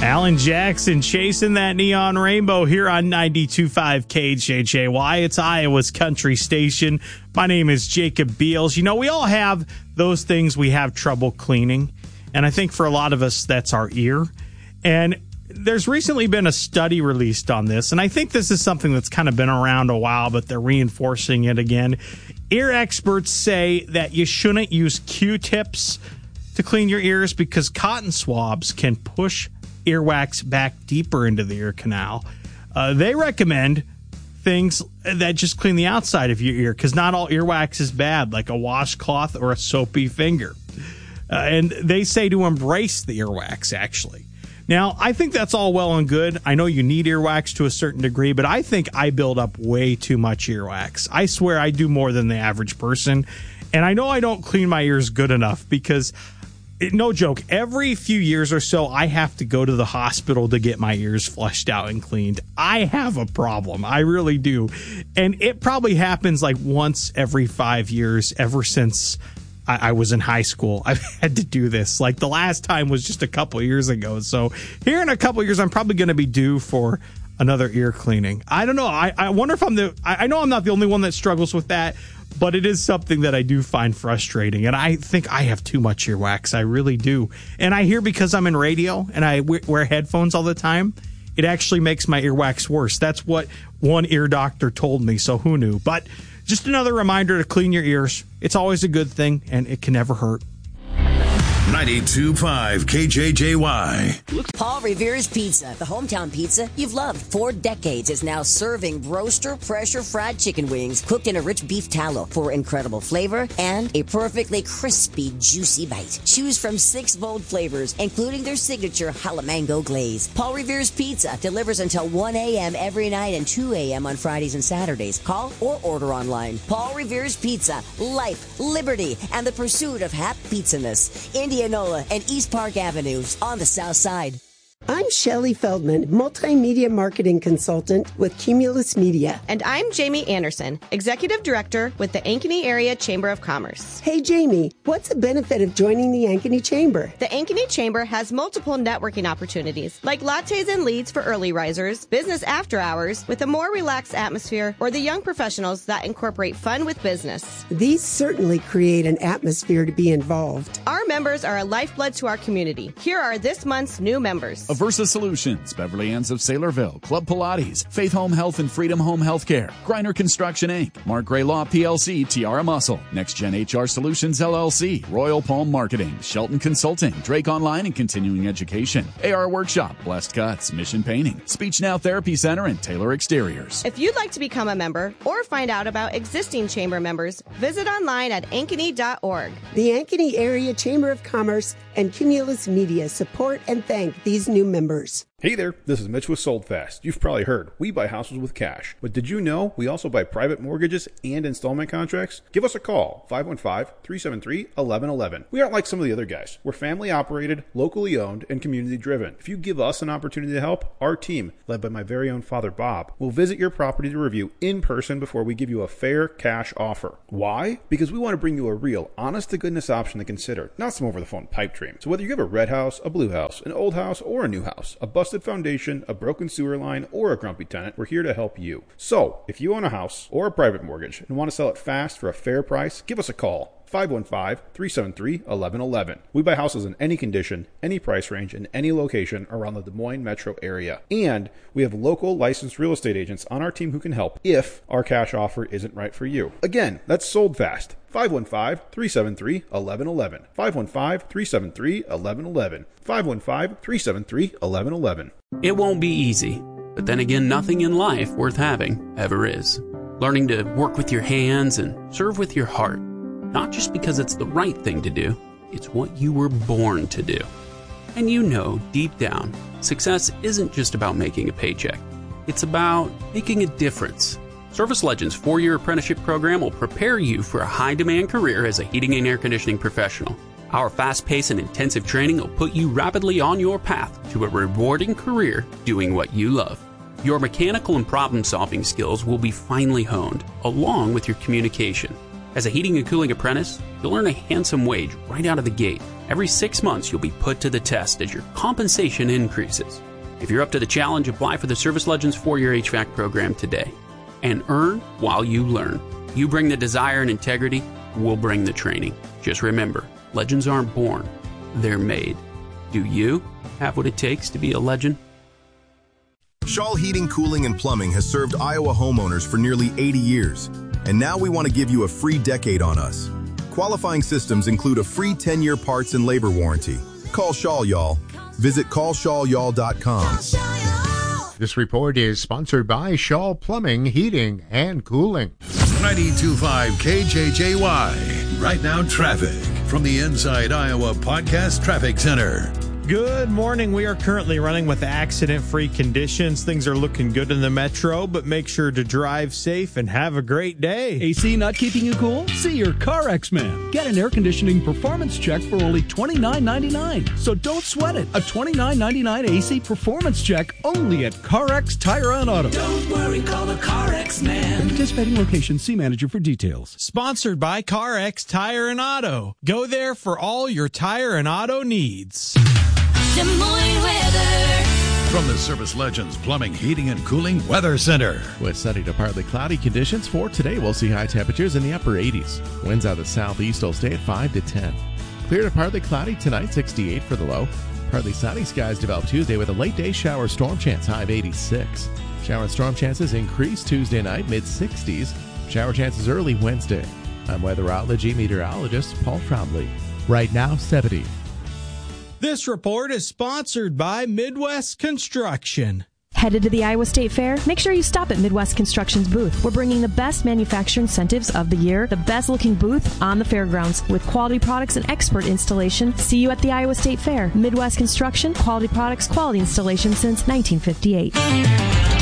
Alan Jackson chasing that neon rainbow here on 92.5 KJJY. It's Iowa's country station. My name is Jacob Beals. You know, we all have those things we have trouble cleaning. And I think for a lot of us, that's our ear. And there's recently been a study released on this. And I think this is something that's kind of been around a while, but they're reinforcing it again. Ear experts say that you shouldn't use Q-tips to clean your ears because cotton swabs can push earwax back deeper into the ear canal. They recommend things that just clean the outside of your ear because not all earwax is bad, like a washcloth or a soapy finger. And they say to embrace the earwax, actually. Now, I think that's all well and good. I know you need earwax to a certain degree, but I think I build up way too much earwax. I swear I do more than the average person. And I know I don't clean my ears good enough because no joke, every few years or so, I have to go to the hospital to get my ears flushed out and cleaned. I have a problem. I really do. And it probably happens like once every 5 years ever since I was in high school. I've had to do this. Like the last time was just a couple years ago. So here in a couple years, I'm probably going to be due for another ear cleaning. I don't know. I wonder if I know I'm not the only one that struggles with that. But it is something that I do find frustrating. And I think I have too much earwax. I really do. And I hear because I'm in radio and I wear headphones all the time, it actually makes my earwax worse. That's what one ear doctor told me. So who knew? But just another reminder to clean your ears. It's always a good thing and it can never hurt. 92.5 KJJY. Paul Revere's Pizza, the hometown pizza you've loved 4 decades, is now serving roaster pressure fried chicken wings cooked in a rich beef tallow for incredible flavor and a perfectly crispy, juicy bite. Choose from 6 bold flavors, including their signature jalamango glaze. Paul Revere's Pizza delivers until 1 a.m. every night and 2 a.m. on Fridays and Saturdays. Call or order online. Paul Revere's Pizza, life, liberty, and the pursuit of happy pizzaness. Indianola and East Park Avenues on the South Side. I'm Shelley Feldman, multimedia marketing consultant with Cumulus Media. And I'm Jamie Anderson, executive director with the Ankeny Area Chamber of Commerce. Hey, Jamie, what's the benefit of joining the Ankeny Chamber? The Ankeny Chamber has multiple networking opportunities, like lattes and leads for early risers, business after hours with a more relaxed atmosphere, or the young professionals that incorporate fun with business. These certainly create an atmosphere to be involved. Our members are a lifeblood to our community. Here are this month's new members. Aversa Solutions, Beverly Ann's of Saylorville, Club Pilates, Faith Home Health and Freedom Home Healthcare, Griner Construction Inc., Mark Gray Law PLC, Tiara Muscle, Next Gen HR Solutions LLC, Royal Palm Marketing, Shelton Consulting, Drake Online and Continuing Education, AR Workshop, Blessed Cuts, Mission Painting, Speech Now Therapy Center, and Taylor Exteriors. If you'd like to become a member or find out about existing chamber members, visit online at ankeny.org. The Ankeny Area Chamber of Commerce and Cumulus Media support and thank these new members. Hey there, this is Mitch with Sold Fast. You've probably heard, we buy houses with cash. But did you know we also buy private mortgages and installment contracts? Give us a call, 515-373-1111. We aren't like some of the other guys. We're family operated, locally owned, and community driven. If you give us an opportunity to help, our team, led by my very own father Bob, will visit your property to review in person before we give you a fair cash offer. Why? Because we want to bring you a real, honest-to-goodness option to consider, not some over-the-phone pipe dream. So whether you have a red house, a blue house, an old house, or a new house, a busted foundation, a broken sewer line, or a grumpy tenant, we're here to help you. So, if you own a house or a private mortgage and want to sell it fast for a fair price, give us a call. 515-373-1111. We buy houses in any condition, any price range, in any location around the Des Moines metro area. And we have local licensed real estate agents on our team who can help if our cash offer isn't right for you. Again, that's Sold Fast. 515-373-1111. 515-373-1111. 515-373-1111. It won't be easy, but then again, nothing in life worth having ever is. Learning to work with your hands and serve with your heart. Not just because it's the right thing to do, it's what you were born to do. And you know, deep down, success isn't just about making a paycheck. It's about making a difference. Service Legends 4-year apprenticeship program will prepare you for a high-demand career as a heating and air conditioning professional. Our fast-paced and intensive training will put you rapidly on your path to a rewarding career doing what you love. Your mechanical and problem-solving skills will be finely honed, along with your communication. As a heating and cooling apprentice, you'll earn a handsome wage right out of the gate. Every 6 months, you'll be put to the test as your compensation increases. If you're up to the challenge, apply for the Service Legends 4-year HVAC program today. And earn while you learn. You bring the desire and integrity, we'll bring the training. Just remember, legends aren't born, they're made. Do you have what it takes to be a legend? Shaw Heating, Cooling, and Plumbing has served Iowa homeowners for nearly 80 years. And now we want to give you a free decade on us. Qualifying systems include a free 10-year parts and labor warranty. Call Shaw, y'all. Visit callshawyall.com. This report is sponsored by Shaw Plumbing, Heating, and Cooling. 92.5 KJJY. Right now, traffic from the Inside Iowa Podcast Traffic Center. Good morning. We are currently running with accident-free conditions. Things are looking good in the metro, but make sure to drive safe and have a great day. AC not keeping you cool? See your CarX man. Get an air conditioning performance check for only $29.99. So don't sweat it. A $29.99 AC performance check only at CarX Tire and Auto. Don't worry, call the CarX man. At participating location, see manager for details. Sponsored by CarX Tire and Auto. Go there for all your tire and auto needs. Des Moines weather. From the Service Legends Plumbing, Heating, and Cooling Weather Center. With sunny to partly cloudy conditions for today, we'll see high temperatures in the upper 80s. Winds out of the southeast will stay at 5 to 10. Clear to partly cloudy tonight, 68 for the low. Partly sunny skies develop Tuesday with a late day shower storm chance, high of 86. Shower and storm chances increase Tuesday night, mid-60s. Shower chances early Wednesday. I'm weatherology meteorologist Paul Trombley. Right now, 70. This report is sponsored by Midwest Construction. Headed to the Iowa State Fair? Make sure you stop at Midwest Construction's booth. We're bringing the best manufacturer incentives of the year, the best looking booth on the fairgrounds with quality products and expert installation. See you at the Iowa State Fair. Midwest Construction, quality products, quality installation since 1958.